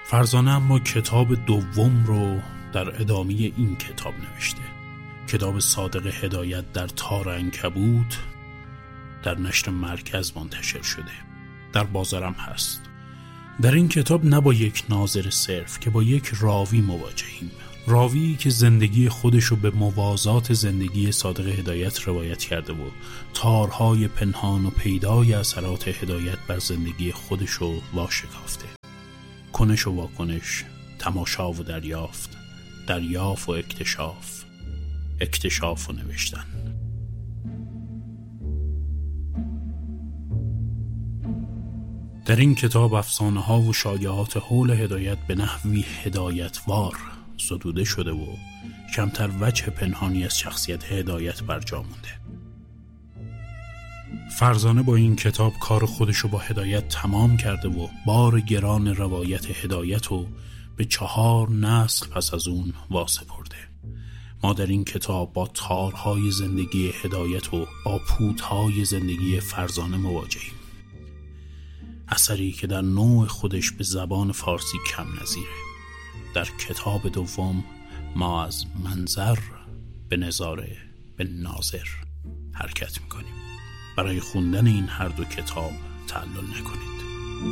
فرزانه اما کتاب دوم رو در ادامه این کتاب نوشته. کتاب صادق هدایت در تار عنکبوت در نشر مرکز منتشر شده. در بازارم هست. در این کتاب نه با یک ناظر صرف که با یک راوی مواجهیم. راوی که زندگی خودش رو به موازات زندگی صادق هدایت روایت کرده و تارهای پنهان و پیدای اثرات هدایت بر زندگی خودش رو واشکافته. کنش و واکنش، تماشا و دریافت، دریافت و اکتشاف، اکتشاف و نوشتن. در این کتاب افسانه ها و شایعات حول هدایت به نحوی هدایتوار زدوده شده و کمتر وجه پنهانی از شخصیت هدایت برجا مونده. فرزانه با این کتاب کار خودشو با هدایت تمام کرده و بار گران روایت هدایت رو به 4 نسل پس از اون واسپرده. ما در این کتاب با تارهای زندگی هدایت و با پودهای زندگی فرزانه مواجهیم. اثری که در نوع خودش به زبان فارسی کم نظیره. در کتاب دوم ما از منظر به نظاره به ناظر حرکت میکنیم. برای خوندن این هر دو کتاب تعلل نکنید.